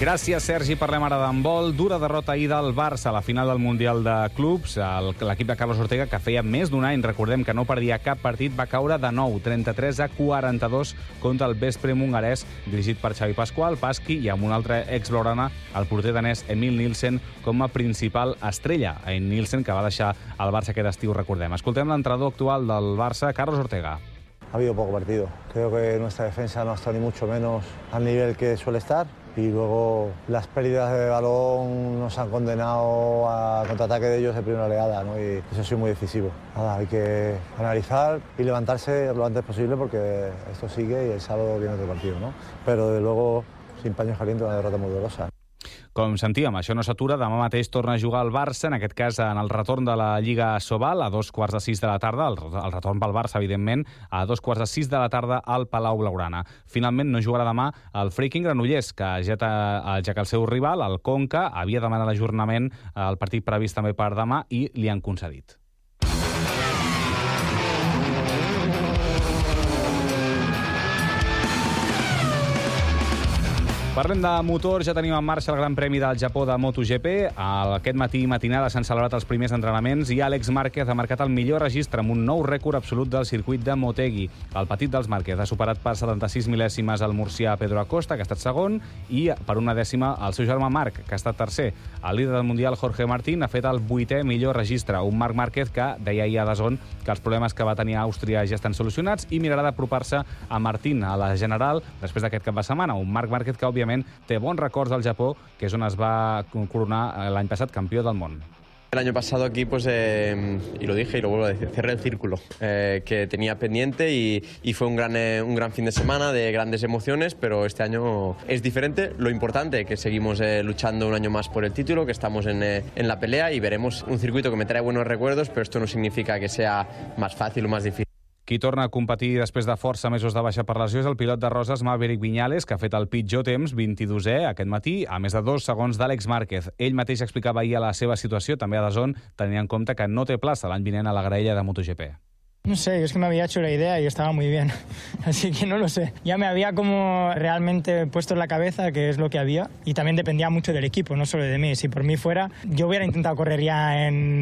Gràcies, Sergi. Parlem ara d'handbol. Dura derrota ahir del Barça a la final del Mundial de Clubs. L'equip de Carlos Ortega, que feia més d'un any, recordem que no perdia cap partit, va caure de nou, 33-42 contra el Veszprém hongarès, dirigit per Xavi Pascual, Pasqui, i amb un altre ex-blaugrana, el porter danès Emil Nielsen, com a principal estrella. En Nielsen, que va deixar el Barça aquest estiu, recordem. Escoltem l'entrenador actual del Barça, Carlos Ortega. Ha habido poco partido. Creo que nuestra defensa no ha estado ni mucho menos al nivel que suele estar. Y luego las pérdidas de balón nos han condenado a contraataque de ellos de primera oleada, ¿no? Y eso ha sido muy decisivo. Nada, hay que analizar y levantarse lo antes posible porque esto sigue y el sábado viene otro partido, ¿no? Pero de luego, sin paños calientes, una derrota muy dolorosa. Com sentíem, això no s'atura. Demà mateix torna a jugar el Barça, en aquest cas en el retorn de la Lliga Sobal, a 5:15 de la tarda, el retorn pel Barça, evidentment, a 5:15 de la tarda al Palau Blaugrana. Finalment no jugarà demà el Freaking Granollers, ja que el seu rival, el Conca, havia demanat l'ajornament al partit previst també per demà i li han concedit. Parlem de motor, ja tenim en marxa el Gran Premi del Japó de MotoGP. Aquest matí i matinada s'han celebrat els primers entrenaments i Àlex Márquez ha marcat el millor registre amb un nou rècord absolut del circuit de Motegi. El petit dels Márquez ha superat per 76 mil·lèsimes el murcià Pedro Acosta, que ha estat segon, i per una dècima el seu germà Marc, que ha estat tercer. El líder del Mundial, Jorge Martín, ha fet el 8è millor registre. Un Marc Márquez que deia ahir a DAZN que els problemes que va tenir a Àustria ja estan solucionats i mirarà d'apropar-se a Martín a la General després d'aquest cap de setmana. Un Marc Márquez que, òbviament, té bons records del Japó, que és on es va coronar l'any passat campió del món. El año pasado aquí, y lo dije y lo vuelvo a decir, cerré el círculo que tenía pendiente y fue un gran fin de semana de grandes emociones, pero este año es diferente. Lo importante es que seguimos luchando un año más por el título, que estamos en la pelea y veremos un circuito que me trae buenos recuerdos, pero esto no significa que sea más fácil o más difícil. Qui torna a competir després de força mesos de baixa per lesió és el pilot de Roses Maverick Viñales, que ha fet el pitjor temps, 22è, aquest matí, a més de 2 segons d'Àlex Márquez. Ell mateix explicava ahir la seva situació, també a DAZN, tenint en compte que no té plaça l'any vinent a la graella de MotoGP. No sé, yo es que me había hecho la idea y estaba muy bien, así que no lo sé. Ya me había como realmente puesto en la cabeza que es lo que había y también dependía mucho del equipo, no solo de mí. Si por mí fuera, yo hubiera intentado correr ya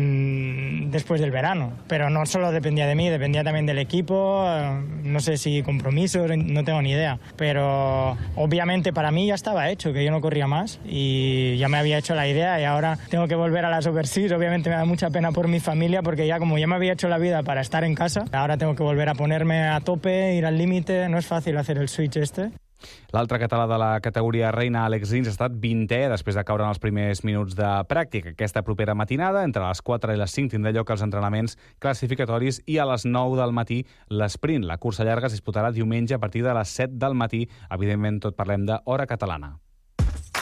después del verano, pero no solo dependía de mí, dependía también del equipo, no sé si compromisos, no tengo ni idea. Pero obviamente para mí ya estaba hecho, que yo no corría más y ya me había hecho la idea y ahora tengo que volver a las overseas. Obviamente me da mucha pena por mi familia porque ya como ya me había hecho la vida para estar en casa, ahora tengo que volver a ponerme a tope, ir al límite, no es fácil hacer el switch este. L'altre català de la categoria reina, Àlex Rins, ha estat 20è després de caure en els primers minuts de pràctica. Aquesta propera matinada, entre les 4 i les 5, tindrà lloc els entrenaments classificatoris i a les 9 del matí l'esprint. La cursa llarga es disputarà diumenge a partir de les 7 del matí. Evidentment, tot parlem d'hora catalana.